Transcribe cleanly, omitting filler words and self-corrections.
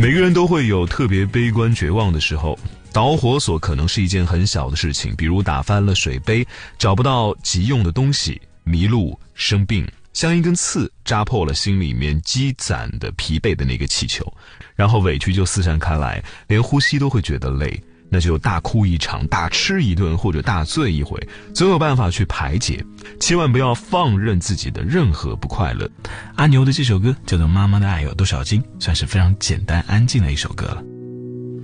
每个人都会有特别悲观绝望的时候，导火索可能是一件很小的事情，比如打翻了水杯，找不到急用的东西，迷路，生病，像一根刺扎破了心里面积攒的疲惫的那个气球，然后委屈就四散开来，连呼吸都会觉得累，那就大哭一场，大吃一顿，或者大醉一回，总有办法去排解。千万不要放任自己的任何不快乐。 阿牛的这首歌叫做《妈妈的爱有多少斤》，算是非常简单安静的一首歌了。